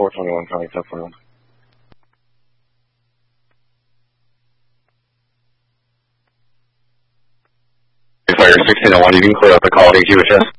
421 calling South Fire 1601, you can clear up the call to QHS.